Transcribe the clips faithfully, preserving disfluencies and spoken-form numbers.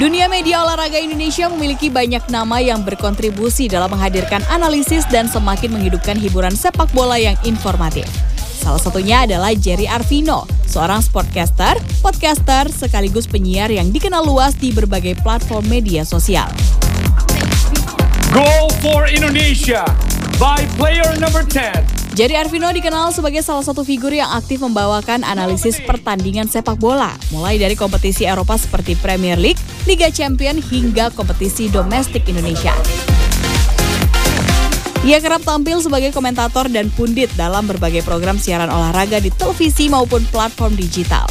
Dunia media olahraga Indonesia memiliki banyak nama yang berkontribusi dalam menghadirkan analisis dan semakin menghidupkan hiburan sepak bola yang informatif. Salah satunya adalah Jerry Arvino, seorang sportcaster, podcaster, sekaligus penyiar yang dikenal luas di berbagai platform media sosial. Goal for Indonesia by player number ten. Jerry Arvino dikenal sebagai salah satu figur yang aktif membawakan analisis pertandingan sepak bola, mulai dari kompetisi Eropa seperti Premier League, Liga Champions, hingga kompetisi domestik Indonesia. Ia kerap tampil sebagai komentator dan pundit dalam berbagai program siaran olahraga di televisi maupun platform digital.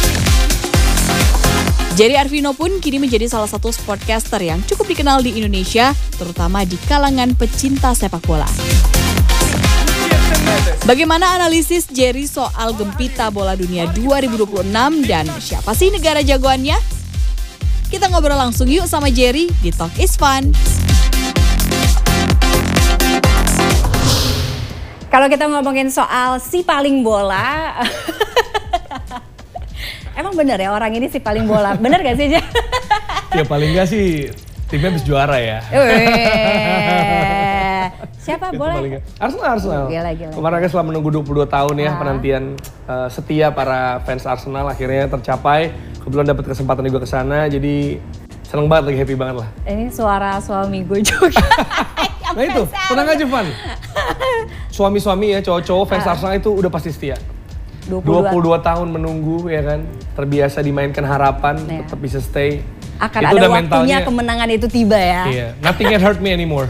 Jerry Arvino pun kini menjadi salah satu sportcaster yang cukup dikenal di Indonesia, terutama di kalangan pecinta sepak bola. Bagaimana analisis Jerry soal Gempita Bola Dunia dua ribu dua puluh enam dan siapa sih negara jagoannya? Kita ngobrol langsung yuk sama Jerry di Talk is Fun. Kalau kita ngomongin soal si paling bola, emang bener ya orang ini si paling bola, bener gak sih? Ya paling gak sih timnya habis juara ya. Siapa boleh? Arsenal, Arsenal. Gila, gila. Kemarin kan setelah menunggu dua puluh dua tahun ya, ah. penantian uh, setia para fans Arsenal akhirnya tercapai. Kebetulan dapat kesempatan juga ke sana, jadi seneng banget, lagi happy banget lah. Ini suara suami gue juga. Nah itu, tenang aja Van. Suami-suami ya, cowok-cowok fans uh. Arsenal itu udah pasti setia. dua puluh dua tahun menunggu ya kan, terbiasa dimainkan harapan, yeah. tetap bisa stay. Akan itu ada waktunya mentalnya, kemenangan itu tiba ya. Iya, nothing can hurt me anymore.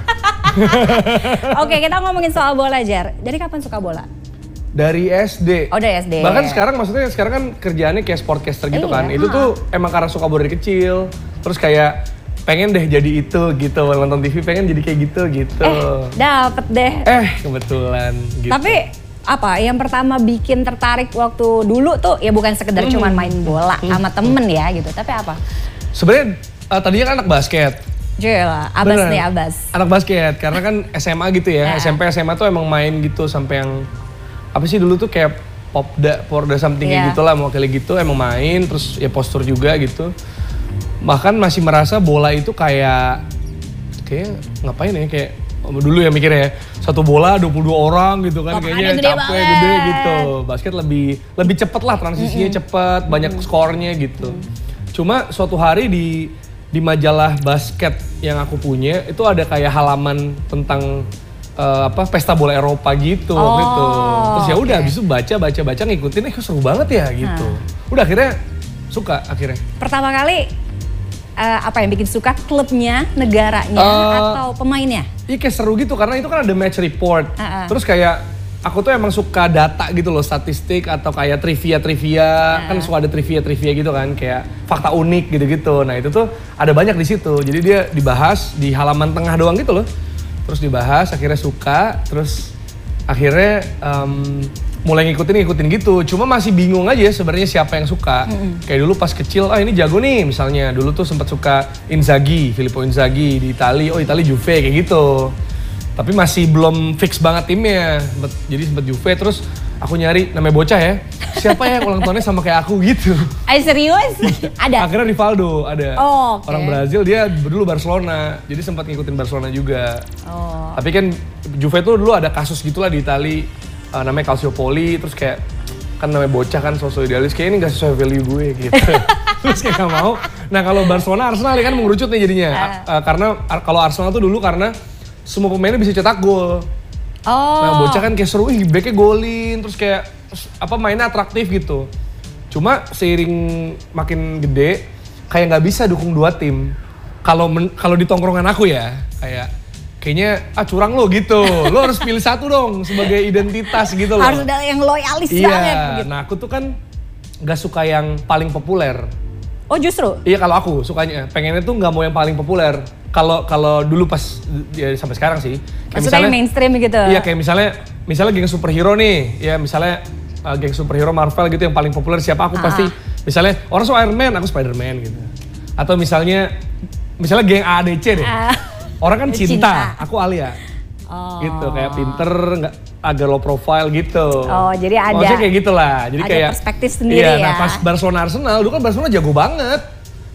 Oke, kita ngomongin soal bola, Jer. Dari kapan suka bola? Dari S D. Oh, dari S D. Bahkan sekarang maksudnya sekarang kan kerjaannya kayak sportcaster gitu eh, kan. Iya. Itu tuh emang karena suka bola dari kecil. Terus kayak pengen deh jadi itu gitu, nonton T V pengen jadi kayak gitu gitu. Eh, dapet deh. Eh, kebetulan gitu. Tapi apa yang pertama bikin tertarik waktu dulu tuh ya bukan sekedar hmm. cuman main bola hmm. sama temen ya gitu, tapi apa? Sebenarnya uh, tadinya kan anak basket. Gila, Abas Beneran. nih Abas. Anak basket, karena kan S M A gitu ya, S M P S M A tuh emang main gitu sampai yang apa sih dulu tuh kayak popda, porda something yeah. gitu lah, mau kayak gitu emang main, terus ya postur juga gitu. Bahkan masih merasa bola itu kayak kayak ngapain ya, kayak dulu ya mikirnya ya, satu bola dua puluh dua orang gitu kan, kayaknya gede capek banget. gede gitu. Basket lebih lebih cepet lah, transisinya mm-hmm. cepet, banyak mm-hmm. skornya gitu. Mm-hmm. Cuma suatu hari di di majalah basket yang aku punya itu ada kayak halaman tentang uh, apa pesta bola Eropa gitu oh, gitu. Terus ya udah okay. habis itu baca baca baca ngikutin, eh kok seru banget ya gitu. Hmm. Udah akhirnya suka akhirnya. Pertama kali uh, apa yang bikin suka, klubnya, negaranya uh, atau pemainnya? Iya kayak seru gitu karena itu kan ada match report. Uh-uh. Terus kayak aku tuh emang suka data gitu loh, statistik atau kayak trivia-trivia, nah. kan suka ada trivia-trivia gitu kan, kayak fakta unik gitu-gitu. Nah itu tuh ada banyak di situ, jadi dia dibahas di halaman tengah doang gitu loh. Terus dibahas, akhirnya suka, terus akhirnya um, mulai ngikutin-ngikutin gitu. Cuma masih bingung aja sebenarnya siapa yang suka. Mm-hmm. Kayak dulu pas kecil, ah ini jago nih misalnya. Dulu tuh sempat suka Inzaghi, Filippo Inzaghi di Itali, oh Itali Juve kayak gitu. Tapi masih belum fix banget timnya, jadi sempet Juve, terus aku nyari namanya bocah ya, siapa ya ulang tahunnya sama kayak aku gitu. Ay serius? Ada? Akhirnya Rivaldo ada, oh, okay. orang Brazil, dia dulu Barcelona, jadi sempat ngikutin Barcelona juga. Oh. Tapi kan Juve tuh dulu ada kasus gitulah di Itali, uh, namanya Calciopoli, terus kayak kan namanya bocah kan sosok idealis, kayak ini gak sesuai value gue gitu. Terus kayak gak mau. Nah kalau Barcelona, Arsenal kan mengerucut nih jadinya, uh. Uh, karena kalau Arsenal tuh dulu karena semua pemainnya bisa cetak gol. Oh. Nah bocah kan kayak seru, ih backnya golin, terus kayak apa mainnya atraktif gitu. Cuma seiring makin gede, kayak nggak bisa dukung dua tim. Kalau kalau di tongkrongan aku ya, kayak kayaknya ah curang lo gitu. Lo harus pilih satu dong sebagai identitas gitu loh. Harus ada yang loyalis iya. banget. Gitu. Nah aku tuh kan nggak suka yang paling populer. Oh justru? Iya kalau aku sukanya, pengennya tuh nggak mau yang paling populer. Kalau kalau dulu pas ya sampai sekarang sih. Kayak misalnya mainstream gitu. Iya kayak misalnya misalnya geng superhero nih, ya misalnya uh, geng superhero Marvel gitu yang paling populer siapa aku ah. pasti misalnya orang suka Iron Man, aku Spider-Man gitu. Atau misalnya misalnya geng A D C deh. Ah. Orang kan cinta, cinta. Aku Alia. Oh. Gitu kayak pinter, nggak agak low profile gitu. Oh jadi ada. Maksudnya kayak gitulah. Jadi ada kayak perspektif sendiri iya, ya. Nah pas Barcelona Arsenal, dulu kan Barcelona jago banget.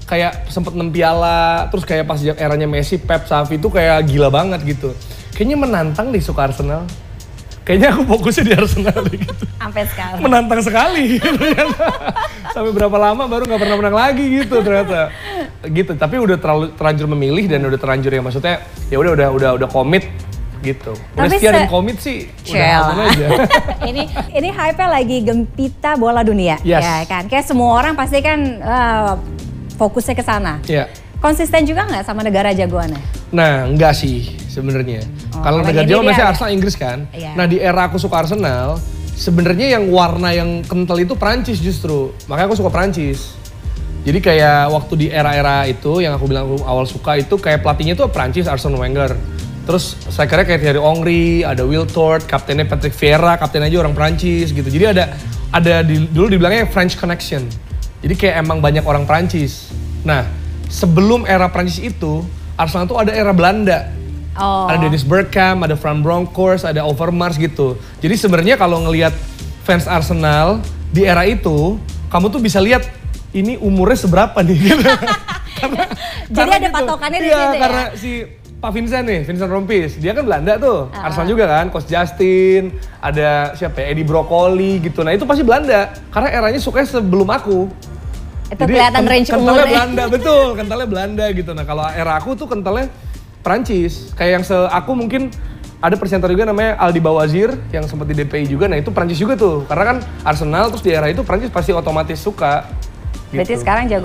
kayak sempet enam piala, terus kayak pas eranya Messi, Pep, Xavi itu kayak gila banget gitu. Kayaknya menantang deh suka Arsenal. Kayaknya aku fokusnya di Arsenal gitu. Sampai sekarang. Menantang sekali gitu kan. Sampai berapa lama baru nggak pernah menang lagi gitu ternyata. Gitu, tapi udah terlalu terlanjur memilih dan udah terlanjur ya maksudnya ya udah udah udah udah komit gitu. Udah Tapi setia se- dan komit sih udah Cel. aman aja. ini ini hype-nya lagi gempita bola dunia, Yes. ya kan? Kayak semua orang pasti kan eh, fokusnya ke sana. Iya. Konsisten juga nggak sama negara jagoannya? Nah, enggak sih sebenarnya. Oh, Kalau kalau negara ini Jawa dia masih ada. Arsenal Inggris kan. Iya. Nah, di era aku suka Arsenal, sebenarnya yang warna yang kental itu Prancis justru. Makanya aku suka Prancis. Jadi kayak waktu di era-era itu yang aku bilang aku awal suka itu kayak pelatihnya tuh Prancis, Arsene Wenger. Terus strikernya kayak Thierry Henry, ada Will Tort, kaptennya Patrick Vieira, kapten aja orang Prancis gitu. Jadi ada ada di, dulu dibilangnya French Connection. Jadi kayak emang banyak orang Prancis. Nah, sebelum era Prancis itu, Arsenal tuh ada era Belanda. Oh. Ada Dennis Bergkamp, ada Van Bronckhorst, ada Overmars gitu. Jadi sebenarnya kalau ngelihat fans Arsenal di era itu, kamu tuh bisa lihat ini umurnya seberapa nih gitu. karena, Jadi karena ada patokannya di iya, situ ya? karena si Pak Vincent nih, Vincent Rompis, dia kan Belanda tuh, Uh-huh. Arsenal juga kan, Coach Justin, ada siapa ya, Eddie Broccoli gitu. Nah itu pasti Belanda, karena eranya sukanya sebelum aku. Itu kelihatan ken- range kentalnya umurnya. Belanda, betul, kentalnya Belanda gitu. Nah kalau era aku tuh kentalnya Prancis. Kayak yang se aku mungkin ada presenter juga namanya Aldi Bawazir yang sempat di D P I juga. Nah itu Prancis juga tuh, karena kan Arsenal terus di era itu Prancis pasti otomatis suka. Berarti gitu. sekarang jago